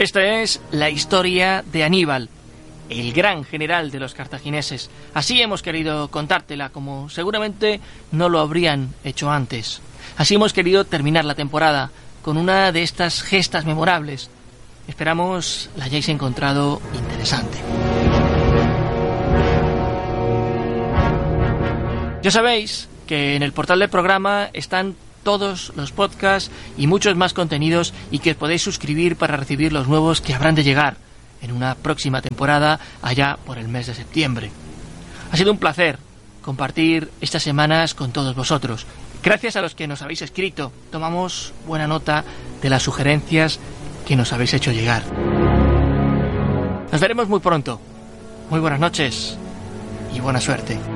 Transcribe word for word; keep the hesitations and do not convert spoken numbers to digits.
Esta es la historia de Aníbal, el gran general de los cartagineses. Así hemos querido contártela, como seguramente no lo habrían hecho antes. Así hemos querido terminar la temporada, con una de estas gestas memorables. Esperamos la hayáis encontrado interesante. Ya sabéis que en el portal del programa están todos los podcasts y muchos más contenidos, y que os podéis suscribir para recibir los nuevos que habrán de llegar en una próxima temporada allá por el mes de septiembre. Ha sido un placer compartir estas semanas con todos vosotros. Gracias a los que nos habéis escrito, tomamos buena nota de las sugerencias que nos habéis hecho llegar. Nos veremos muy pronto. Muy buenas noches y buena suerte.